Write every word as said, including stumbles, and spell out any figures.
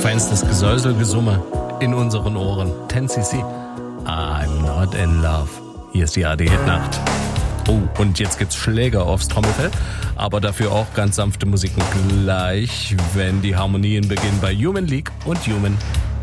Feinstes Gesäusel, Gesumme in unseren Ohren. ten C C, I'm not in love. Hier ist die A D-Hit-Nacht. Oh, und jetzt gibt's Schläger aufs Trommelfell, aber dafür auch ganz sanfte Musiken gleich, wenn die Harmonien beginnen bei Human League und Human.